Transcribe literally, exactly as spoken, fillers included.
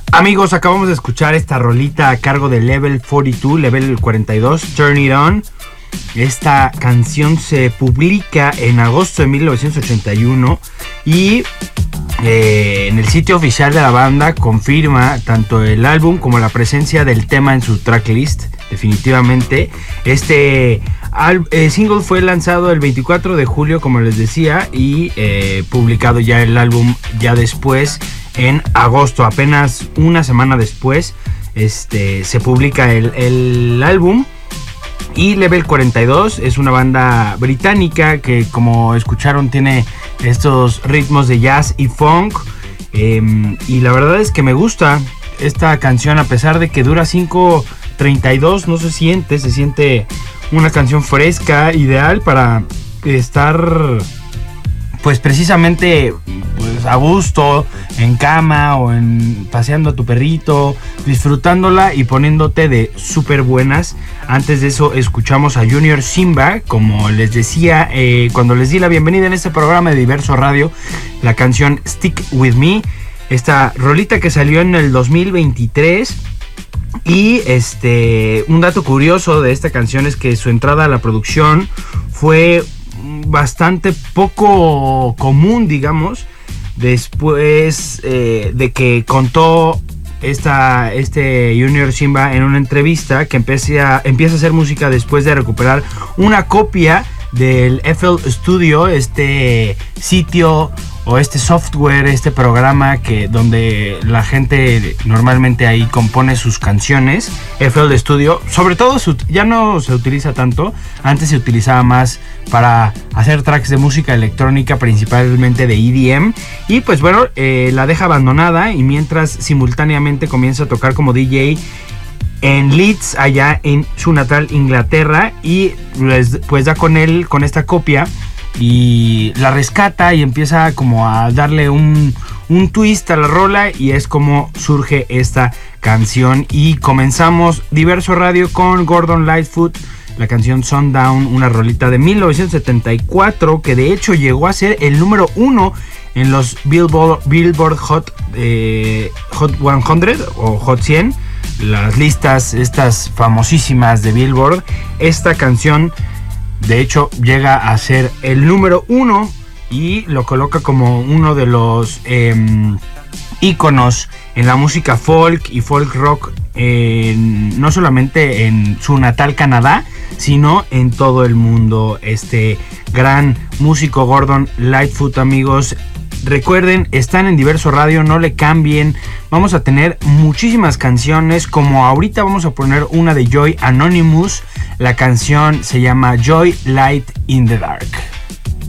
Amigos, acabamos de escuchar esta rolita a cargo de Level cuarenta y dos, Level cuarenta y dos, Turn It On. Esta canción se publica en agosto de mil novecientos ochenta y uno y eh, en el sitio oficial de la banda confirma tanto el álbum como la presencia del tema en su tracklist. Definitivamente este al, eh, single fue lanzado el veinticuatro de julio, como les decía, y eh, publicado ya el álbum ya después en agosto, apenas una semana después este, se publica el, el álbum. Y Level cuarenta y dos es una banda británica que, como escucharon, tiene estos ritmos de jazz y funk, eh, y la verdad es que me gusta esta canción, a pesar de que dura cinco treinta y dos, no se siente, se siente una canción fresca, ideal para estar pues precisamente pues, a gusto en cama o en paseando a tu perrito, disfrutándola y poniéndote de súper buenas. Antes de eso escuchamos a Junior Simba, como les decía eh, cuando les di la bienvenida en este programa de Diverso Radio, la canción Stick With Me, esta rolita que salió en el dos mil veintitrés. Y este un dato curioso de esta canción es que su entrada a la producción fue bastante poco común, digamos, después eh, de que contó esta, este Junior Simba en una entrevista que empieza, empieza a hacer música después de recuperar una copia del F L Studio, este sitio o este software, este programa que donde la gente normalmente ahí compone sus canciones. F L Studio, sobre todo ya no se utiliza tanto, antes se utilizaba más para hacer tracks de música electrónica, principalmente de E D M, y pues bueno, eh, la deja abandonada y mientras simultáneamente comienza a tocar como D J en Leeds, allá en su natal Inglaterra, y pues da con él, con esta copia, y la rescata y empieza como a darle un, un twist a la rola, y es como surge esta canción. Y comenzamos Diverso Radio con Gordon Lightfoot, la canción Sundown, una rolita de mil novecientos setenta y cuatro que de hecho llegó a ser el número uno en los Billboard, Billboard Hot, eh, Hot cien o Hot cien, las listas estas famosísimas de Billboard. Esta canción de hecho llega a ser el número uno y lo coloca como uno de los eh, íconos en la música folk y folk rock, eh, no solamente en su natal Canadá, sino en todo el mundo. Este gran músico Gordon Lightfoot, amigos. Recuerden, están en Diverso Radio, no le cambien. Vamos a tener muchísimas canciones, como ahorita vamos a poner una de Joy Anonymous. La canción se llama Joy Light in the Dark.